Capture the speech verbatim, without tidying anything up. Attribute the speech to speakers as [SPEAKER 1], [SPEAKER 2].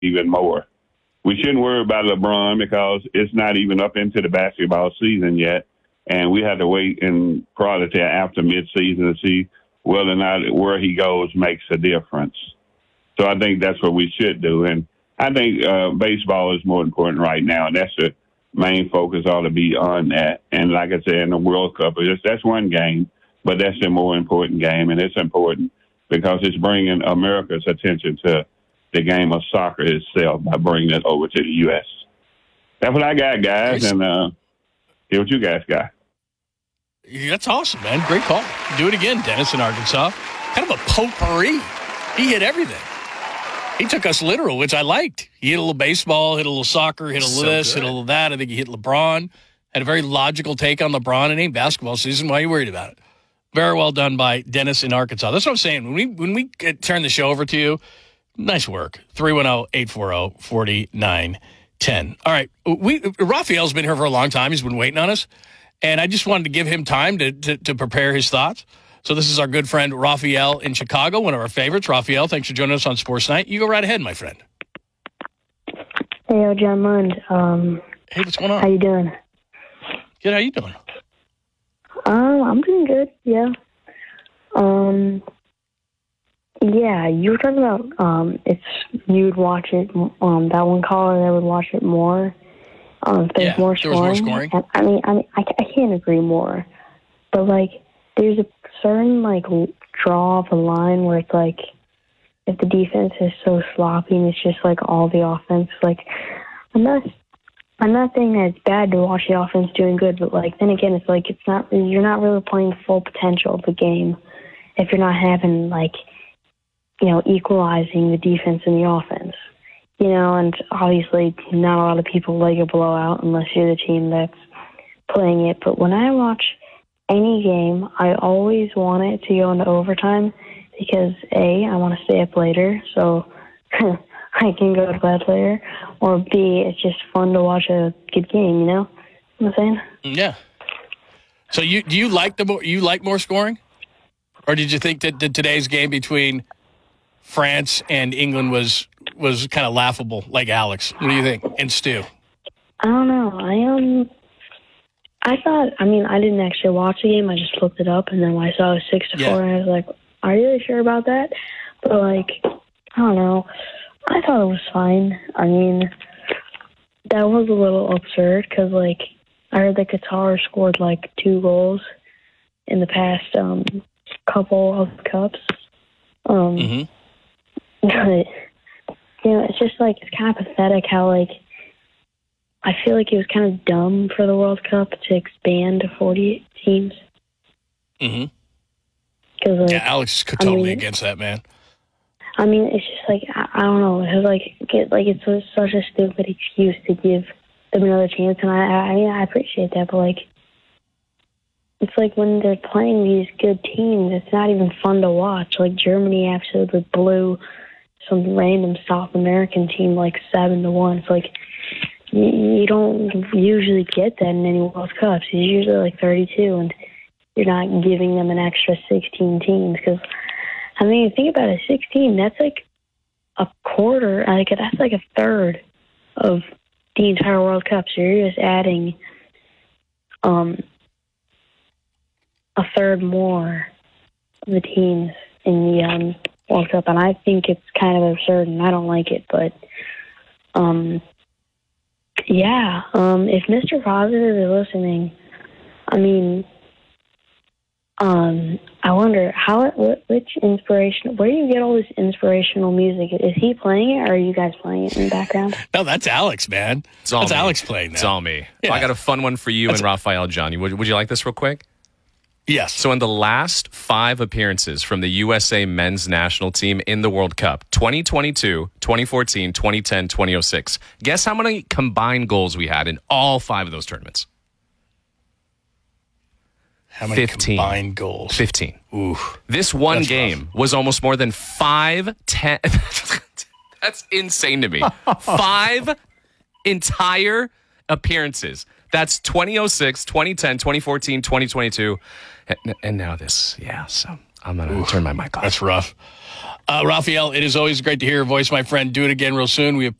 [SPEAKER 1] even more. We shouldn't worry about LeBron because it's not even up into the basketball season yet. And we have to wait and probably till after midseason to see whether or not where he goes makes a difference. So I think that's what we should do. And I think uh, baseball is more important right now. And that's the main focus ought to be on that. And like I said, in the World Cup, it's, that's one game, but that's the more important game. And it's important because it's bringing America's attention to the game of soccer itself by bringing it over to the U S. That's what I got, guys. And uh, here's what you guys got.
[SPEAKER 2] That's awesome, man. Great call. Do it again, Dennis in Arkansas. Kind of a potpourri. He hit everything. He took us literal, which I liked. He hit a little baseball, hit a little soccer, hit a little so this, good. hit a little that. I think he hit LeBron. Had a very logical take on LeBron. It ain't basketball season. Why are you worried about it? Very well done by Dennis in Arkansas. That's what I'm saying. When we when we get, turn the show over to you, nice work. three one zero, eight four zero, four nine one zero. All right. We Raphael's been here for a long time. He's been waiting on us. And I just wanted to give him time to, to, to prepare his thoughts. So this is our good friend Raphael in Chicago, one of our favorites. Raphael, thanks for joining us on Sports Night. You go right ahead, my friend.
[SPEAKER 3] Hey, John Mund. Um,
[SPEAKER 2] hey, what's going on?
[SPEAKER 3] How you doing?
[SPEAKER 2] Good. How you doing?
[SPEAKER 3] Um, I'm doing good. Yeah. Um. Yeah, you were talking about um, if you'd watch it. Um, that one caller that would watch it more. Um, if there's
[SPEAKER 2] yeah,
[SPEAKER 3] more
[SPEAKER 2] there
[SPEAKER 3] scoring.
[SPEAKER 2] was more scoring.
[SPEAKER 3] I mean, I mean, I, I can't agree more. But like, there's a certain like draw of a line where it's like, if the defense is so sloppy and it's just like all the offense, like, I'm not, I'm not saying that it's bad to watch the offense doing good, but like, then again, it's like it's not, you're not really playing the full potential of the game if you're not having like, you know, equalizing the defense and the offense. You know, and obviously not a lot of people like a blowout unless you're the team that's playing it. But when I watch any game, I always want it to go into overtime because, A, I want to stay up later, so I can go to bed later. Or, B, it's just fun to watch a good game, you know what I'm saying?
[SPEAKER 2] Yeah. So you do you like the more, you like more scoring? Or did you think that the, today's game between France and England was was kind of laughable, like Alex? What do you think? And Stu?
[SPEAKER 3] I don't know. I um, I thought. I mean, I didn't actually watch the game. I just looked it up, and then when I saw it was six to
[SPEAKER 2] yeah.
[SPEAKER 3] four, and I was like, "Are you really sure about that?" But like, I don't know. I thought it was fine. I mean, that was a little absurd because, like, I heard that Qatar scored like two goals in the past um couple of cups. Um,
[SPEAKER 2] mm-hmm.
[SPEAKER 3] But you know, it's just like it's kind of pathetic how like I feel like it was kind of dumb for the World Cup to expand to forty-eight teams.
[SPEAKER 2] Mm-hmm.
[SPEAKER 3] Cause, like,
[SPEAKER 2] yeah, Alex is totally
[SPEAKER 3] I mean,
[SPEAKER 2] against that, man.
[SPEAKER 3] I mean, it's just like I, I don't know. It's like get, like it's a, such a stupid excuse to give them another chance, and I I mean I appreciate that, but like it's like when they're playing these good teams, it's not even fun to watch. Like Germany absolutely blew some random South American team like seven to one. It's like you, you don't usually get that in any World Cups. It's usually like thirty-two, and you're not giving them an extra sixteen teams. Because I mean, think about it, sixteen. That's like a quarter. Like that's like a third of the entire World Cup. So you're just adding um a third more of the teams in the um. World Cup, and I think it's kind of absurd, and I don't like it. But, um, yeah, um, if Mister Positive is listening, I mean, um, I wonder how, what, which inspiration, where do you get all this inspirational music? Is he playing it, or are you guys playing it in the background?
[SPEAKER 2] No, that's Alex, man.
[SPEAKER 4] It's all
[SPEAKER 2] that's
[SPEAKER 4] me.
[SPEAKER 2] Alex playing that.
[SPEAKER 4] It's all me.
[SPEAKER 2] Yeah.
[SPEAKER 4] Well, I got a fun one for you
[SPEAKER 2] that's
[SPEAKER 4] and Raphael, John. Would, would you like this real quick?
[SPEAKER 2] Yes.
[SPEAKER 4] So in the last five appearances from the U S A men's national team in the World Cup, twenty twenty-two, twenty fourteen, twenty ten, twenty oh six, guess how many combined goals we had in all five of those tournaments?
[SPEAKER 2] How many
[SPEAKER 4] fifteen.
[SPEAKER 2] Combined goals?
[SPEAKER 4] fifteen.
[SPEAKER 2] Ooh.
[SPEAKER 4] This one
[SPEAKER 2] That's
[SPEAKER 4] game
[SPEAKER 2] rough.
[SPEAKER 4] was almost more than five, ten. That's insane to me. Five entire appearances. That's twenty oh six, twenty ten, twenty fourteen, twenty twenty-two, and, and now this. Yeah, so I'm going to turn my mic off.
[SPEAKER 2] That's rough. Uh, Raphael, it is always great to hear your voice, my friend. Do it again real soon. We